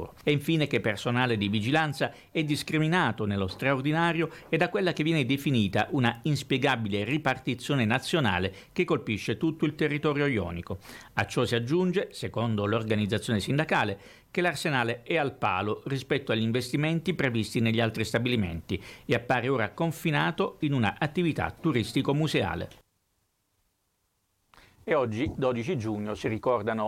solo. E infine che personale di vigilanza è discriminato nello straordinario e da quella che viene definita una inspiegabile ripartizione nazionale che colpisce tutto il territorio ionico. A ciò si aggiunge, secondo l'organizzazione sindacale, che l'Arsenale è al palo rispetto agli investimenti previsti negli altri stabilimenti e appare ora confinato in una attività turistico-museale. E oggi, 12 giugno, si ricordano